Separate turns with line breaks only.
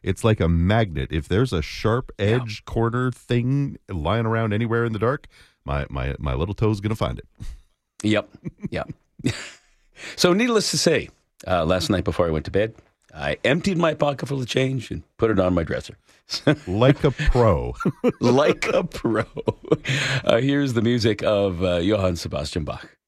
It's like a magnet. If there's a sharp edge corner thing lying around anywhere in the dark, my little toe's going to find it.
Yep. So needless to say, last night before I went to bed, I emptied my pocket full of change and put it on my dresser.
Like a pro.
Like a pro. Here's the music of Johann Sebastian Bach.